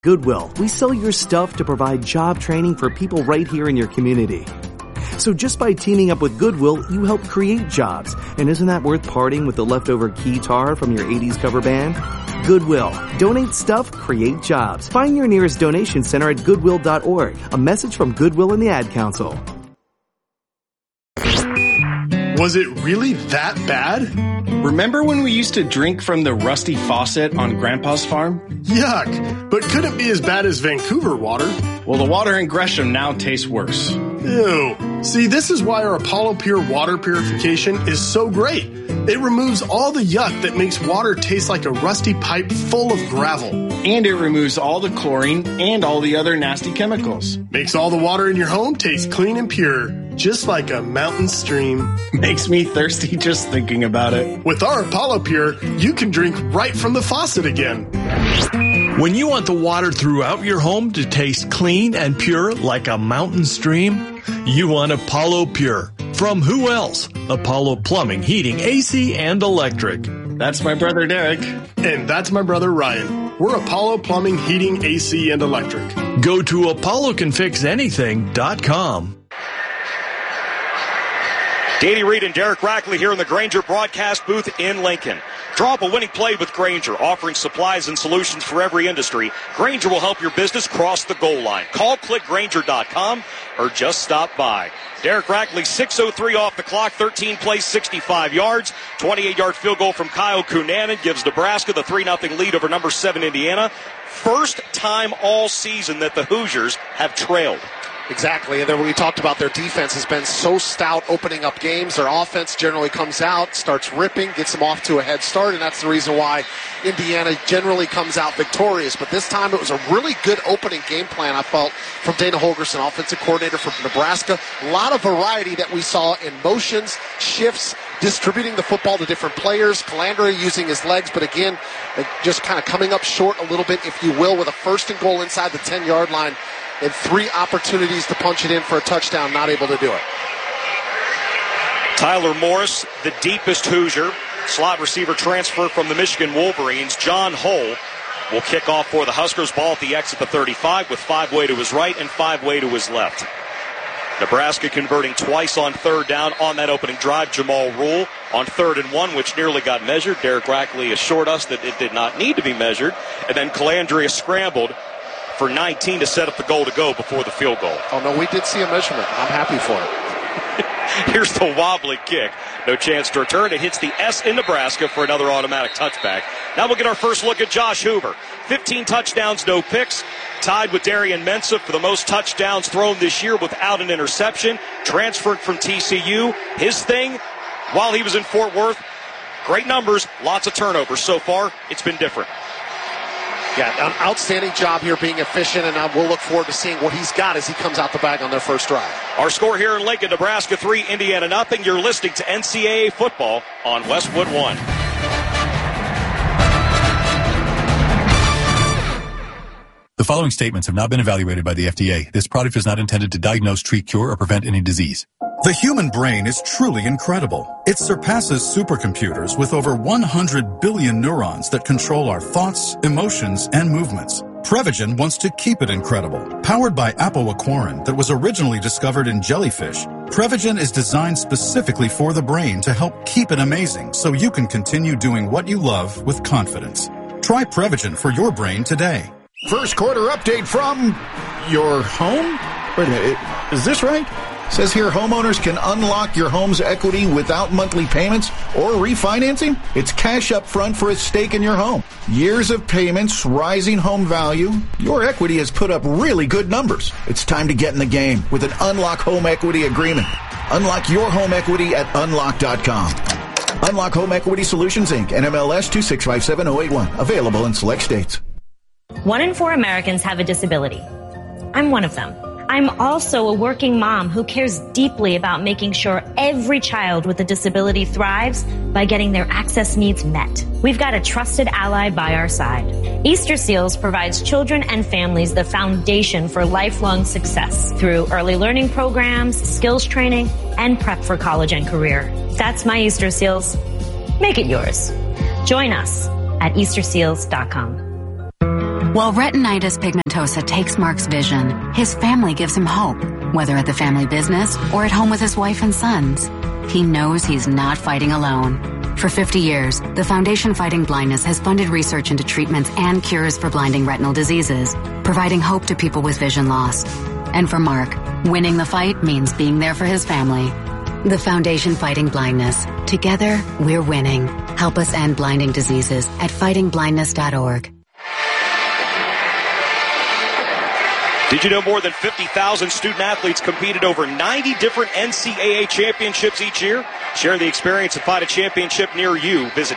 Goodwill, we sell your stuff to provide job training for people right here in your community. So just by teaming up with Goodwill, you help create jobs. And isn't that worth parting with the leftover guitar from your 80s cover band? Goodwill. Donate stuff, create jobs. Find your nearest donation center at goodwill.org. A message from Goodwill and the Ad Council. Was it really that bad? Remember when we used to drink from the rusty faucet on Grandpa's farm? Yuck, but couldn't be as bad as Vancouver water. Well, the water in Gresham now tastes worse. Ew. See, this is why our Apollo Pure water purification is so great. It removes all the yuck that makes water taste like a rusty pipe full of gravel. And it removes all the chlorine and all the other nasty chemicals. Makes all the water in your home taste clean and pure, just like a mountain stream. Makes me thirsty just thinking about it. With our Apollo Pure, you can drink right from the faucet again. When you want the water throughout your home to taste clean and pure like a mountain stream, you want Apollo Pure. From who else? Apollo Plumbing, Heating, AC, and Electric. That's my brother Derek. And that's my brother Ryan. We're Apollo Plumbing, Heating, AC, and Electric. Go to ApolloCanFixAnything.com. Danny Reed and Derek Rackley here in the Grainger broadcast booth in Lincoln. Draw up a winning play with Grainger, offering supplies and solutions for every industry. Grainger will help your business cross the goal line. Call clickgrainger.com or just stop by. Derek Rackley, 6:03 off the clock, 13 plays, 65 yards. 28-yard field goal from Kyle Cunanan gives Nebraska the 3-0 lead over number 7 Indiana. First time all season that the Hoosiers have trailed. Exactly, and then we talked about their defense has been so stout opening up games. Their offense generally comes out, starts ripping, gets them off to a head start, and that's the reason why Indiana generally comes out victorious. But this time it was a really good opening game plan, I felt, from Dana Holgorsen, offensive coordinator from Nebraska. A lot of variety that we saw in motions, shifts, distributing the football to different players. Calandra using his legs, but again, just kind of coming up short a little bit, if you will, with a 1st and goal inside the 10-yard line. And 3 opportunities to punch it in for a touchdown, not able to do it. Tyler Morris, the deepest Hoosier, slot receiver transfer from the Michigan Wolverines. John Hull will kick off for the Huskers. Ball at the X at the 35 with 5 way to his right and 5 way to his left. Nebraska converting twice on 3rd down on that opening drive. Jamal Rule on 3rd and 1, which nearly got measured. Derek Rackley assured us that it did not need to be measured. And then Calandria scrambled for 19 to set up the goal to go before the field goal. Oh, no, we did see a measurement. I'm happy for it. Here's the wobbly kick. No chance to return. It hits the S in Nebraska for another automatic touchback. Now we'll get our first look at Josh Hoover. 15 touchdowns, no picks. Tied with Darian Mensah for the most touchdowns thrown this year without an interception. Transferred from TCU. His thing, while he was in Fort Worth, great numbers, lots of turnovers. So far, it's been different. Yeah, an outstanding job here being efficient, and we'll look forward to seeing what he's got as he comes out the bag on their first drive. Our score here in Lincoln, Nebraska 3, Indiana nothing. You're listening to NCAA football on Westwood 1. The following statements have not been evaluated by the FDA. This product is not intended to diagnose, treat, cure, or prevent any disease. The human brain is truly incredible. It surpasses supercomputers with over 100 billion neurons that control our thoughts, emotions, and movements. Prevagen wants to keep it incredible. Powered by apoaquarin that was originally discovered in jellyfish, Prevagen is designed specifically for the brain to help keep it amazing so you can continue doing what you love with confidence. Try Prevagen for your brain today. First quarter update from your home? Wait a minute, is this right? Says here homeowners can unlock your home's equity without monthly payments or refinancing. It's cash up front for a stake in your home. Years of payments, rising home value. Your equity has put up really good numbers. It's time to get in the game with an Unlock Home Equity Agreement. Unlock your home equity at unlock.com. Unlock Home Equity Solutions, Inc., NMLS 2657081. Available in select states. 1 in 4 Americans have a disability. I'm one of them. I'm also a working mom who cares deeply about making sure every child with a disability thrives by getting their access needs met. We've got a trusted ally by our side. Easter Seals provides children and families the foundation for lifelong success through early learning programs, skills training, and prep for college and career. That's my Easter Seals. Make it yours. Join us at easterseals.com. While retinitis pigmentosa takes Mark's vision, his family gives him hope, whether at the family business or at home with his wife and sons. He knows he's not fighting alone. For 50 years, the Foundation Fighting Blindness has funded research into treatments and cures for blinding retinal diseases, providing hope to people with vision loss. And for Mark, winning the fight means being there for his family. The Foundation Fighting Blindness. Together, we're winning. Help us end blinding diseases at fightingblindness.org. Did you know more than 50,000 student-athletes compete at over 90 different NCAA championships each year? Share the experience and find a championship near you. Visit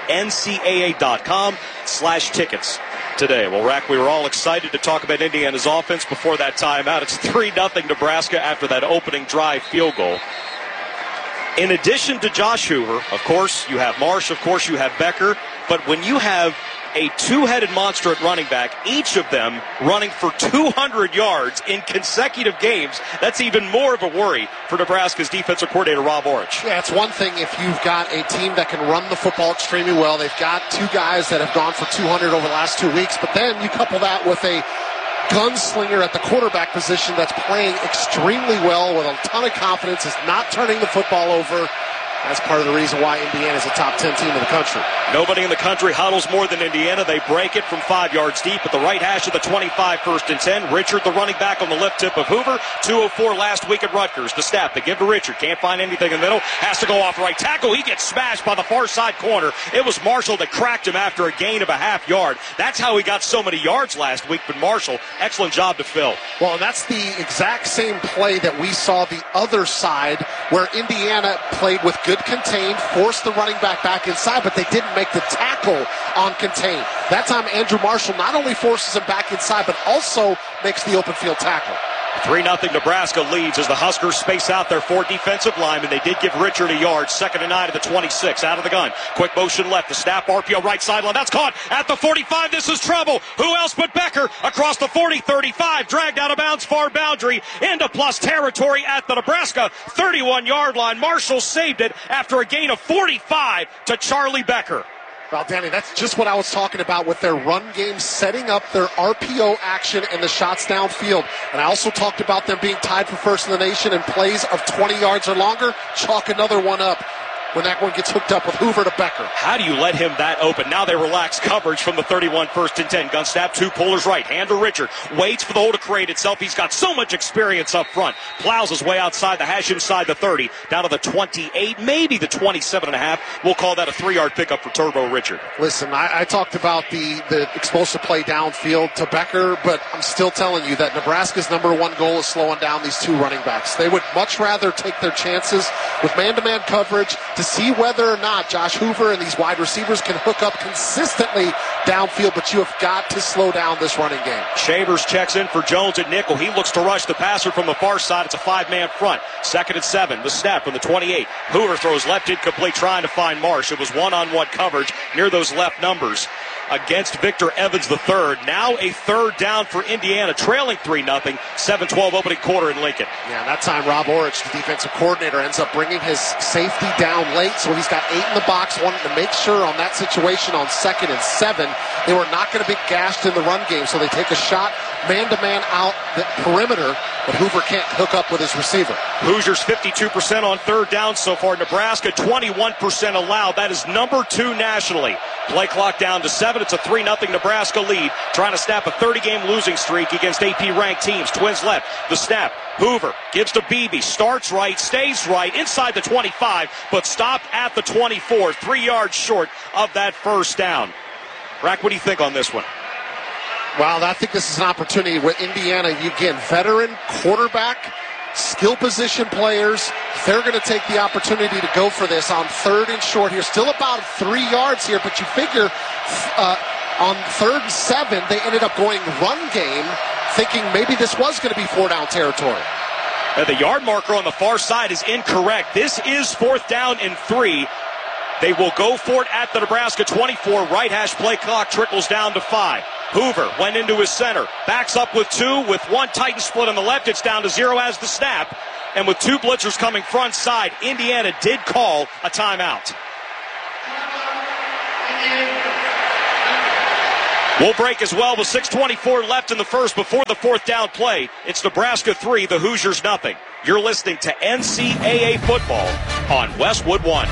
ncaa.com/tickets today. Well, Rack, we were all excited to talk about Indiana's offense before that timeout. It's 3-0 Nebraska after that opening drive field goal. In addition to Josh Hoover, of course, you have Marsh, of course, you have Becker. But when you have a two-headed monster at running back, each of them running for 200 yards in consecutive games, that's even more of a worry for Nebraska's defensive coordinator, Rob Orich. Yeah, it's one thing if you've got a team that can run the football extremely well. They've got two guys that have gone for 200 over the last 2 weeks, but then you couple that with a gunslinger at the quarterback position that's playing extremely well with a ton of confidence, is not turning the football over. That's part of the reason why Indiana is a top 10 team in the country. Nobody in the country huddles more than Indiana. They break it from 5 yards deep at the right hash of the 25, 1st and 10. Richard, the running back, on the left tip of Hoover. 2:04 last week at Rutgers. The snap, they give to Richard. Can't find anything in the middle. Has to go off right tackle. He gets smashed by the far side corner. It was Marshall that cracked him after a gain of a half yard. That's how he got so many yards last week. But Marshall, excellent job to fill. Well, that's the exact same play that we saw the other side, where Indiana played with good contain, forced the running back inside, but they didn't make the tackle on contain. That time, Andrew Marshall not only forces him back inside, but also makes the open field tackle. 3-0 Nebraska leads as the Huskers space out their 4 defensive linemen. They did give Richard a yard. 2nd and 9 at the 26. Out of the gun. Quick motion left. The snap, RPO right sideline. That's caught at the 45. This is trouble. Who else but Becker across the 40-35. Dragged out of bounds, far boundary. Into plus territory at the Nebraska 31-yard line. Marshall saved it after a gain of 45 to Charlie Becker. Well, Danny, that's just what I was talking about with their run game, setting up their RPO action and the shots downfield. And I also talked about them being tied for first in the nation in plays of 20 yards or longer. Chalk another one up when that one gets hooked up with Hoover to Becker. How do you let him that open? Now they relax coverage from the 31, 1st and 10. Gun snap, 2 pullers right. Hand to Richard. Waits for the hole to create itself. He's got so much experience up front. Plows his way outside the hash inside the 30. Down to the 28, maybe the 27.5. We'll call that a 3-yard pickup for Turbo Richard. Listen, I talked about the explosive play downfield to Becker, but I'm still telling you that Nebraska's number one goal is slowing down these 2 running backs. They would much rather take their chances with man-to-man coverage to see whether or not Josh Hoover and these wide receivers can hook up consistently downfield, but you have got to slow down this running game. Chambers checks in for Jones at nickel. He looks to rush the passer from the far side. It's a 5-man front. 2nd and 7. The snap from the 28. Hoover throws left incomplete, trying to find Marsh. It was one-on-one coverage near those left numbers against Victor Evans III. Now a 3rd down for Indiana, trailing 3-0. 7-12 opening quarter in Lincoln. Yeah, that time Rob Orich, the defensive coordinator, ends up bringing his safety down late, so he's got 8 in the box, wanting to make sure on that situation on 2nd and 7 they were not going to be gashed in the run game, so they take a shot man-to-man out the perimeter, but Hoover can't hook up with his receiver. Hoosiers 52% on 3rd down so far. Nebraska 21% allowed. That is number 2 nationally. Play clock down to 7. It's a 3-0 Nebraska lead. Trying to snap a 30-game losing streak against AP-ranked teams. Twins left. The snap. Hoover gives to Beebe. Starts right, stays right, inside the 25, but stopped at the 24. 3 yards short of that 1st down. Rack, what do you think on this one? Well, I think this is an opportunity with Indiana. Again, veteran quarterback, skill position players. They're going to take the opportunity to go for this on 3rd and short here. Still about 3 yards here, but you figure on 3rd and 7, they ended up going run game, thinking maybe this was going to be 4-down territory. The yard marker on the far side is incorrect. This is 4th down and 3. They will go for it at the Nebraska 24. Right hash play clock trickles down to 5. Hoover went into his center. Backs up with 2. With 1 Titan split on the left, it's down to 0 as the snap. And with 2 blitzers coming front side, Indiana did call a timeout. We'll break as well with 6:24 left in the first before the fourth down play. It's Nebraska 3, the Hoosiers nothing. You're listening to NCAA football on Westwood One.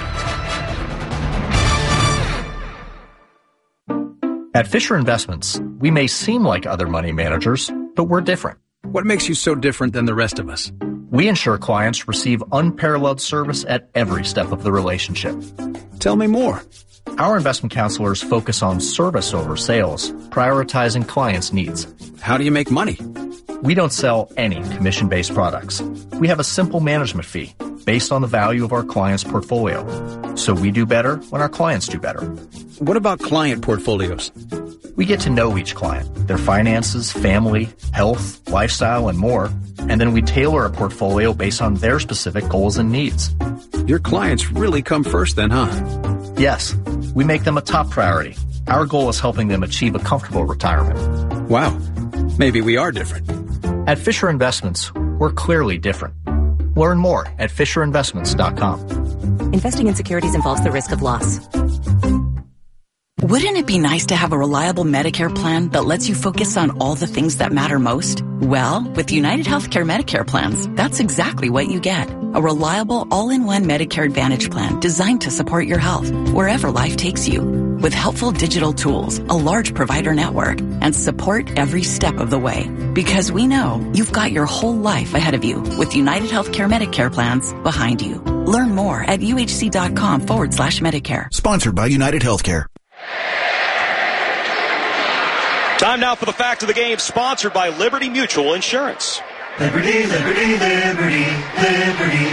At Fisher Investments, we may seem like other money managers, but we're different. What makes you so different than the rest of us? We ensure clients receive unparalleled service at every step of the relationship. Tell me more. Our investment counselors focus on service over sales, prioritizing clients' needs. How do you make money? We don't sell any commission-based products. We have a simple management fee based on the value of our clients' portfolio. So we do better when our clients do better. What about client portfolios? We get to know each client, their finances, family, health, lifestyle, and more, and then we tailor a portfolio based on their specific goals and needs. Your clients really come first then, huh? Yes, we make them a top priority. Our goal is helping them achieve a comfortable retirement. Wow, maybe we are different. At Fisher Investments, we're clearly different. Learn more at FisherInvestments.com. Investing in securities involves the risk of loss. Wouldn't it be nice to have a reliable Medicare plan that lets you focus on all the things that matter most? Well, with United Healthcare Medicare plans, that's exactly what you get. A reliable all-in-one Medicare Advantage plan designed to support your health wherever life takes you. With helpful digital tools, a large provider network, and support every step of the way. Because we know you've got your whole life ahead of you with United Healthcare Medicare plans behind you. Learn more at uhc.com/Medicare. Sponsored by United Healthcare. Time now for the fact of the game, sponsored by Liberty Mutual Insurance. Liberty, liberty, liberty, liberty.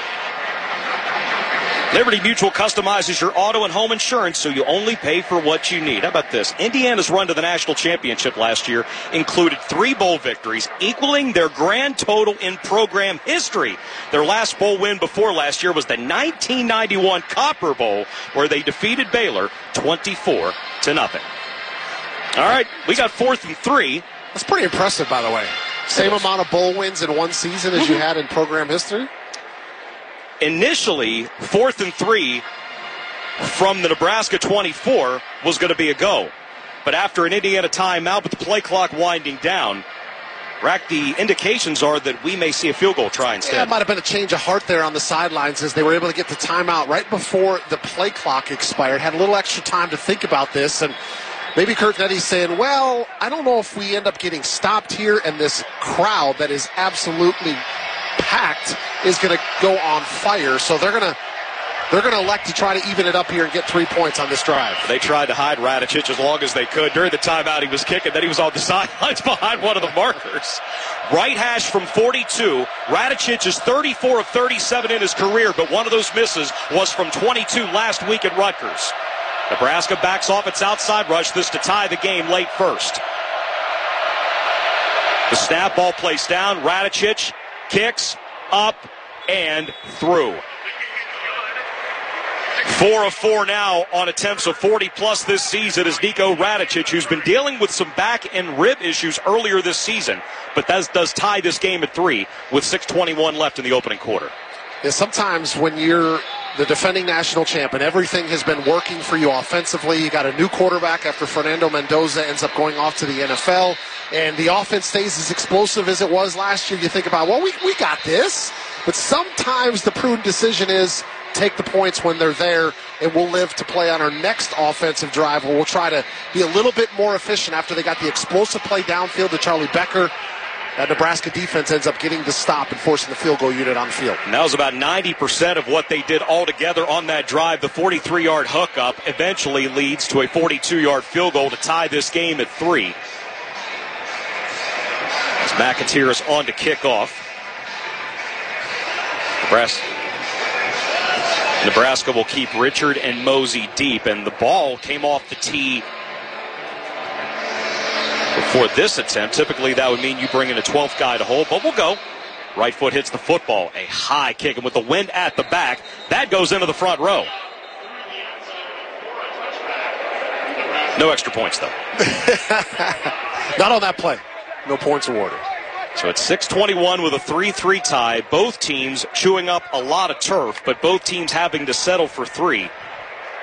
Liberty Mutual customizes your auto and home insurance so you only pay for what you need. How about this? Indiana's run to the national championship last year included 3 bowl victories, equaling their grand total in program history. Their last bowl win before last year was the 1991 Copper Bowl, where they defeated Baylor 24-0. All right, we got 4th and 3. That's pretty impressive, by the way. Same amount of bowl wins in one season as you had in program history? Initially, 4th and 3 from the Nebraska 24 was going to be a go. But after an Indiana timeout with the play clock winding down, the indications are that we may see a field goal try instead. Yeah, it might have been a change of heart there on the sidelines as they were able to get the timeout right before the play clock expired. Had a little extra time to think about this, and maybe Curt Nette's saying, well, I don't know if we end up getting stopped here, and this crowd that is absolutely packed is going to go on fire. So they're going to elect to try to even it up here and get 3 points on this drive. They tried to hide Radicic as long as they could. During the timeout, he was kicking. Then he was on the sidelines behind one of the markers. Right hash from 42. Radicic is 34 of 37 in his career, but one of those misses was from 22 last week at Rutgers. Nebraska backs off its outside rush, this to tie the game late first. The snap, ball placed down. Radicic kicks up and through. 4 of 4 now on attempts of 40-plus this season is Nico Radicic, who's been dealing with some back and rib issues earlier this season, but that does tie this game at 3 with 6:21 left in the opening quarter. Yeah, sometimes when you're the defending national champ and everything has been working for you offensively, you got a new quarterback after Fernando Mendoza ends up going off to the NFL, and the offense stays as explosive as it was last year. You think about, well, we got this. But sometimes the prudent decision is take the points when they're there, and we'll live to play on our next offensive drive where we'll try to be a little bit more efficient after they got the explosive play downfield to Charlie Becker. That Nebraska defense ends up getting the stop and forcing the field goal unit on the field. And that was about 90% of what they did altogether on that drive. The 43-yard hookup eventually leads to a 42-yard field goal to tie this game at 3. As McAteer is on to kick off. Nebraska will keep Richard and Mosey deep, and the ball came off the tee before this attempt. Typically that would mean you bring in a 12th guy to hold, but we'll go. Right foot hits the football. A high kick, and with the wind at the back, that goes into the front row. No extra points, though. Not on that play. No points awarded. So it's 6:21 with a 3-3 tie. Both teams chewing up a lot of turf, but both teams having to settle for 3.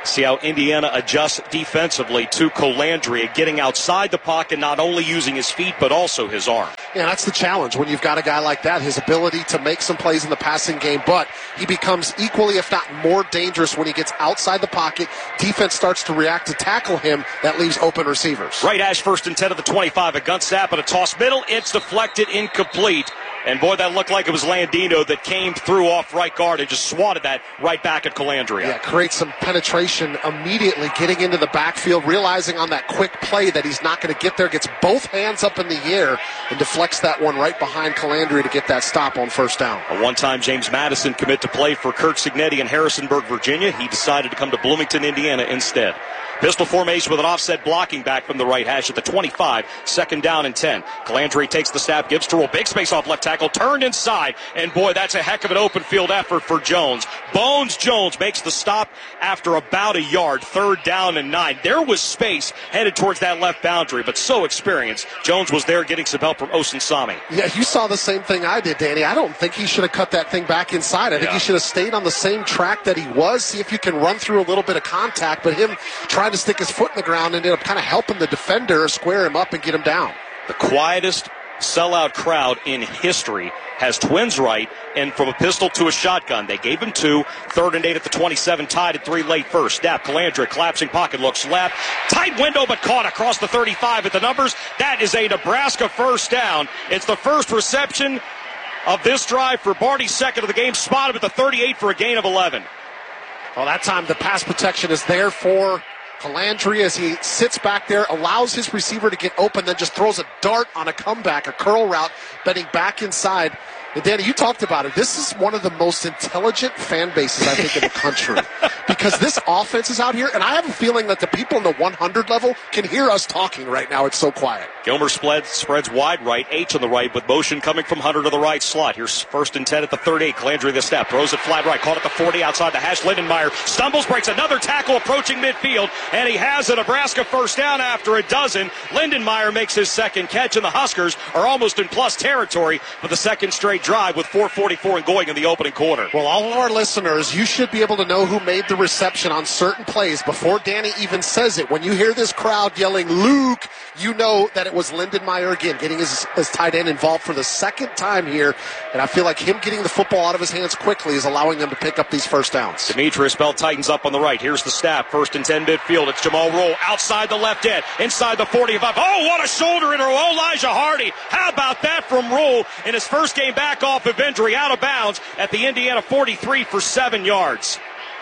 See how Indiana adjusts defensively to Colandrea, getting outside the pocket, not only using his feet, but also his arm. Yeah, that's the challenge when you've got a guy like that, his ability to make some plays in the passing game, but he becomes equally, if not more dangerous when he gets outside the pocket. Defense starts to react to tackle him. That leaves open receivers. Right hash, 1st and 10 at the 25. A gun snap and a toss middle. It's deflected, incomplete. And boy, that looked like it was Landino that came through off right guard and just swatted that right back at Colandrea. Yeah, creates some penetration immediately, getting into the backfield, realizing on that quick play that he's not going to get there, gets both hands up in the air and deflects that one right behind Colandrea to get that stop on 1st down. A one-time James Madison commit to play for Kurt Signetti in Harrisonburg, Virginia. He decided to come to Bloomington, Indiana instead. Pistol formation with an offset blocking back from the right hash at the 25. 2nd down and 10. Colandrea takes the snap, gives to Rule. Big space off left tackle, turned inside. And boy, that's a heck of an open field effort for Jones. Bones Jones makes the stop after about a yard. 3rd down and 9. There was space headed towards that left boundary, but so experienced. Jones was there getting some help from Osun Sami. Yeah, you saw the same thing I did, Danny. I don't think he should have cut that thing back inside. I think he should have stayed on the same track that he was. See if you can run through a little bit of contact, but him trying to stick his foot in the ground ended up kind of helping the defender square him up and get him down. The quietest sellout crowd in history has twins right, and from a pistol to a shotgun. They gave him 2. 3rd and 8 at the 27, tied at 3 late first. Snap, Colandrea, collapsing pocket, looks left. Tight window, but caught across the 35 at the numbers. That is a Nebraska 1st down. It's the first reception of this drive for Barty, 2nd of the game, spotted at the 38 for a gain of 11. Well, that time the pass protection is there for Colandrea as he sits back there, allows his receiver to get open, then just throws a dart on a comeback, a curl route, bending back inside. And Danny, you talked about it. This is one of the most intelligent fan bases, I think, in the country. Because this offense is out here, and I have a feeling that the people in the 100 level can hear us talking right now. It's so quiet. Gilmer spreads wide right, H on the right, with motion coming from Hunter to the right slot. Here's 1st and 10 at the 38. Colandrea the snap, throws it flat right, caught at the 40 outside the hash. Lindenmeyer stumbles, breaks another tackle approaching midfield, and he has a Nebraska 1st down after a dozen. Lindenmeyer makes his 2nd catch, and the Huskers are almost in plus territory for the 2nd straight drive with 4:44 and going in the opening quarter. Well, all of our listeners, you should be able to know who made the reception on certain plays before Danny even says it. When you hear this crowd yelling, Luke, you know that it was Lindenmeyer again, getting his tight end involved for the 2nd time here. And I feel like him getting the football out of his hands quickly is allowing them to pick up these 1st downs. Demetrius Bell tightens up on the right. Here's the snap. 1st and 10 midfield. It's Jamal Roll outside the left end, inside the 45. Oh, what a shoulder into Elijah Hardy. How about that from Roll in his first game back off of injury, out of bounds at the Indiana 43 for 7 yards.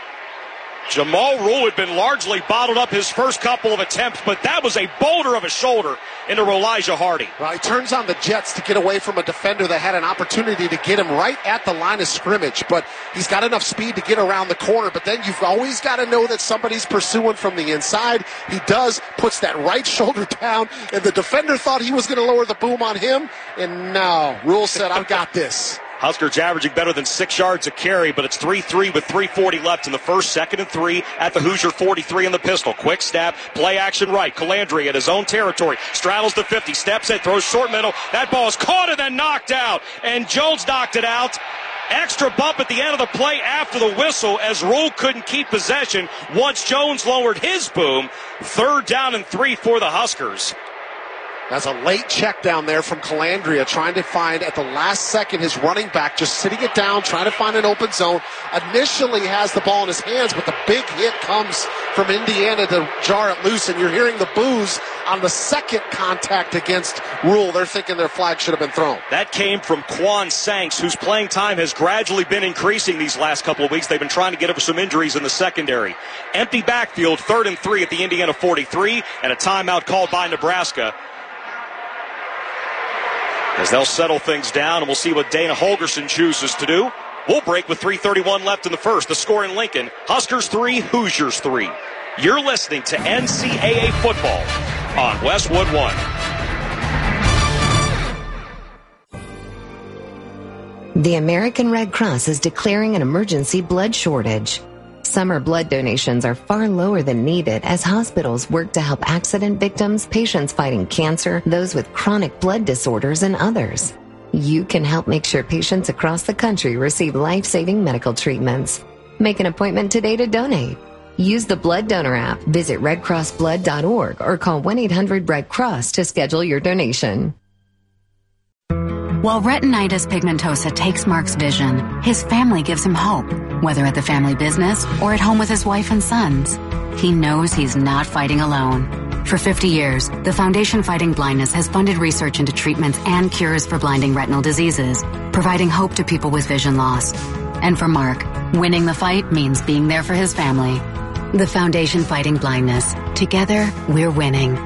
Jamal Rule had been largely bottled up his first couple of attempts, but that was a boulder of a shoulder into Elijah Hardy. Well, he turns on the jets to get away from a defender that had an opportunity to get him right at the line of scrimmage, but he's got enough speed to get around the corner, but then you've always got to know that somebody's pursuing from the inside. He does, puts that right shoulder down, and the defender thought he was going to lower the boom on him, and no, Rule said, I've got this. Huskers averaging better than 6 yards a carry, but it's 3-3 with 3:40 left in the first. 2nd and 3 at the Hoosier 43 in the pistol. Quick snap, play action right. Colandrea at his own territory. Straddles the 50, steps in, throws short middle. That ball is caught and then knocked out. And Jones knocked it out. Extra bump at the end of the play after the whistle as Rule couldn't keep possession once Jones lowered his boom. 3rd down and 3 for the Huskers. That's a late check down there from Colandrea, trying to find at the last second his running back, just sitting it down, trying to find an open zone. Initially has the ball in his hands, but the big hit comes from Indiana to jar it loose, and you're hearing the boos on the second contact against Rule. They're thinking their flag should have been thrown. That came from Quan Sanks, whose playing time has gradually been increasing these last couple of weeks. They've been trying to get over some injuries in the secondary. Empty backfield, 3rd and 3 at the Indiana 43, and a timeout called by Nebraska, as they'll settle things down, and we'll see what Dana Holgerson chooses to do. We'll break with 3:31 left in the first. The score in Lincoln, Huskers 3, Hoosiers 3. You're listening to NCAA football on Westwood One. The American Red Cross is declaring an emergency blood shortage. Summer blood donations are far lower than needed as hospitals work to help accident victims, patients fighting cancer, those with chronic blood disorders, and others. You can help make sure patients across the country receive life-saving medical treatments. Make an appointment today to donate. Use the Blood Donor app, visit redcrossblood.org, or call 1-800-RED-CROSS to schedule your donation. While retinitis pigmentosa takes Mark's vision, his family gives him hope, whether at the family business or at home with his wife and sons. He knows he's not fighting alone. For 50 years, the Foundation Fighting Blindness has funded research into treatments and cures for blinding retinal diseases, providing hope to people with vision loss. And for Mark, winning the fight means being there for his family. The Foundation Fighting Blindness. Together, we're winning.